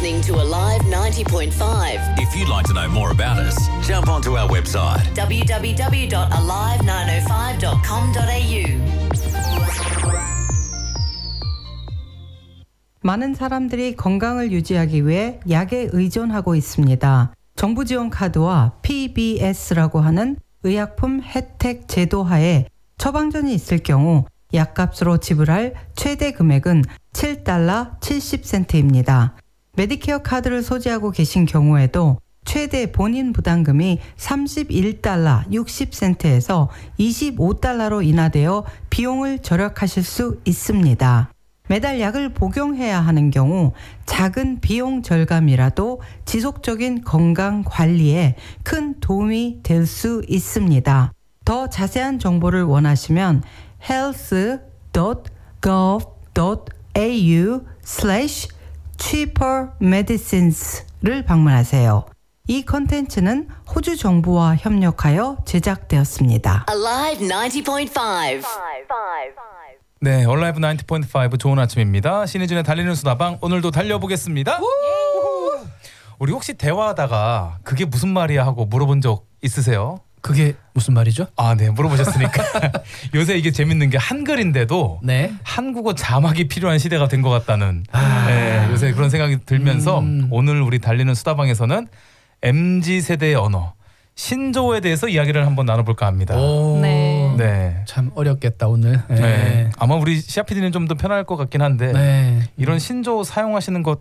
listening to Alive 90.5. If you'd like to know more about us, jump onto our website. www.alive905.com.au. 많은 사람들이 건강을 유지하기 위해 약에 의존하고 있습니다. 정부 지원 카드와 PBS라고 하는 의약품 혜택 제도 하에 처방전이 있을 경우 약값으로 지불할 최대 금액은 $7 70센트입니다. 메디케어 카드를 소지하고 계신 경우에도 최대 본인 부담금이 $31 60센트에서 $25로 인하되어 비용을 절약하실 수 있습니다. 매달 약을 복용해야 하는 경우 작은 비용 절감이라도 지속적인 건강 관리에 큰 도움이 될 수 있습니다. 더 자세한 정보를 원하시면 health.gov.au/cheapermedicines를 방문하세요. 이 컨텐츠는 호주 정부와 협력하여 제작되었습니다. Alive 90.5. 네, 얼라이브 90.5 좋은 아침입니다. 신의준의 달리는 수다방 오늘도 달려보겠습니다. 우리 혹시 대화하다가 그게 무슨 말이야 하고 물어본 적 있으세요? 그게 무슨 말이죠? 아, 네, 물어보셨으니까. 요새 이게 재밌는 게 한글인데도 네. 한국어 자막이 필요한 시대가 된 것 같다는 네, 요새 그런 생각이 들면서 오늘 우리 달리는 수다방에서는 MZ세대의 언어 신조어에 대해서 이야기를 한번 나눠볼까 합니다. 오, 네. 참 어렵겠다 오늘. 네. 아마 우리 시아 PD는 좀 더 편할 것 같긴 한데 네. 이런 신조어 사용하시는 것